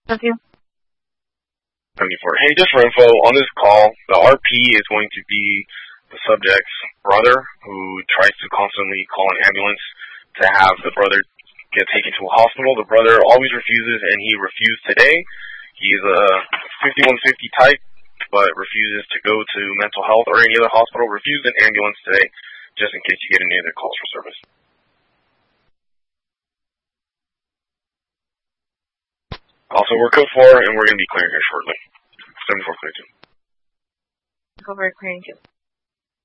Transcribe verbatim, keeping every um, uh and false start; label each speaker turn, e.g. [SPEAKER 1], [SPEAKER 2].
[SPEAKER 1] Thank you.
[SPEAKER 2] seventy-four. Hey, just for info, on this call, the R P is going to be the subject's brother who tries to constantly call an ambulance to have the brother get taken to a hospital. The brother always refuses, and he refused today. He's a fifty-one fifty type, but refuses to go to mental health or any other hospital. Refused an ambulance today, just in case you get any other calls for service. Also, we're code four, and we're going to be clearing here shortly. seventy-four clear two.
[SPEAKER 1] Go for clearing two.